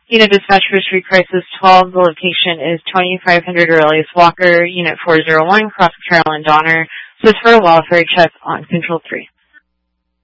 Unit Dispatch for Street Crisis 12, the location is 2500 Aurelius Walker, Unit 401, Cross Carolyn Donner. This is for a welfare check on Control 3.